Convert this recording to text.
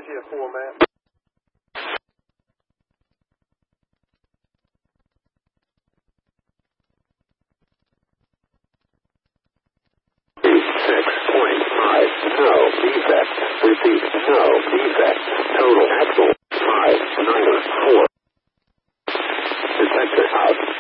plenty of format. 6.5, no defect. Repeat, no defect. Total axle 594. Detector out.